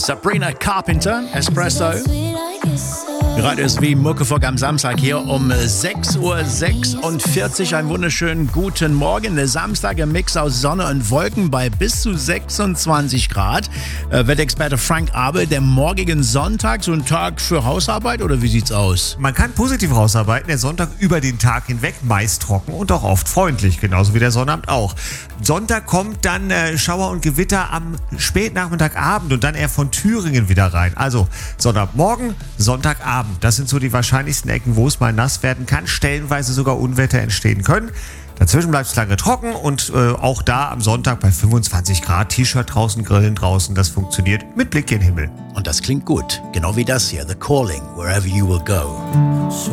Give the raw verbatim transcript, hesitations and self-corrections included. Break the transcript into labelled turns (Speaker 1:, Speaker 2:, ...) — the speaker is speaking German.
Speaker 1: Sabrina Carpenter, Espresso. Gerade ist wie Muckefuck am Samstag hier um sechs Uhr sechsundvierzig. Einen wunderschönen guten Morgen. Der Samstag im Mix aus Sonne und Wolken bei bis zu sechsundzwanzig Grad. Äh, Wetterexperte Frank Abel, der morgigen Sonntag, so ein Tag für Hausarbeit oder wie sieht's aus?
Speaker 2: Man kann positiv rausarbeiten. Der Sonntag über den Tag hinweg meist trocken und auch oft freundlich, genauso wie der Sonnabend auch. Sonntag kommt dann äh, Schauer und Gewitter am Spätnachmittagabend und dann eher von Thüringen wieder rein. Also Sonntagmorgen, Sonntagabend. Das sind so die wahrscheinlichsten Ecken, wo es mal nass werden kann, stellenweise sogar Unwetter entstehen können. Dazwischen bleibt es lange trocken und äh, auch da am Sonntag bei fünfundzwanzig Grad, T-Shirt draußen, Grillen draußen, das funktioniert mit Blick in den Himmel.
Speaker 1: Und das klingt gut, genau wie das hier, The Calling, Wherever You Will Go.